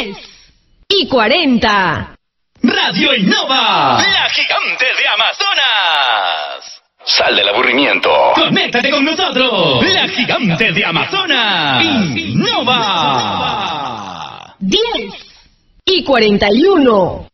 10:40. Radio Innova, la gigante de Amazonas. Sal del aburrimiento. Conéctate con nosotros. La gigante de Amazonas. Innova. 10:41.